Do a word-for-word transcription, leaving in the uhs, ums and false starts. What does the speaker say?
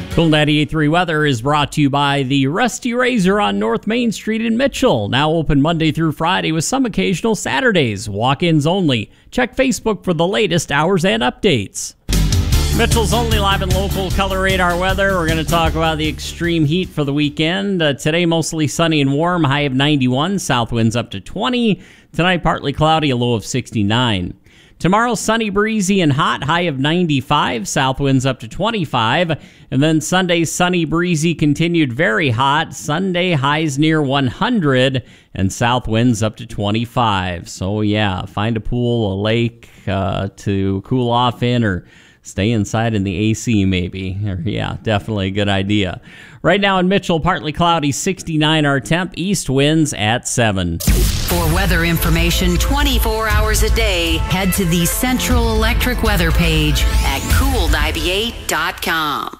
Cool ninety-eight point three weather is brought to you by the Rusty Razor on North Main Street in Mitchell. Now open Monday through Friday with some occasional Saturdays. Walk-ins only. Check Facebook for the latest hours and updates. Mitchell's only live and local color radar weather. We're going to talk about the extreme heat for the weekend. Uh, today, mostly sunny and warm, high of ninety-one. South winds up to twenty. Tonight, partly cloudy, a low of sixty-nine. Tomorrow, sunny, breezy, and hot, high of ninety-five. South winds up to twenty-five. And then Sunday, sunny, breezy, continued very hot. Sunday, highs near one hundred, and south winds up to twenty-five. So, yeah, find a pool, a lake uh, to cool off in, or stay inside in the A C maybe. Or, yeah, definitely a good idea. Right now in Mitchell, partly cloudy, sixty-nine our temp, east winds at seven. For weather information twenty-four hours a day, head to the Central Electric weather page at cool ninety-eight dot com.